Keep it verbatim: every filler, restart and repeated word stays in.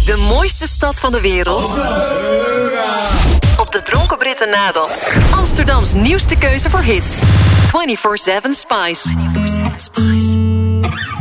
de mooiste stad van de wereld? Op de Dronken Britten nadel. Amsterdams nieuwste keuze voor hits. vierentwintig zeven Spice. vierentwintig zeven Spice.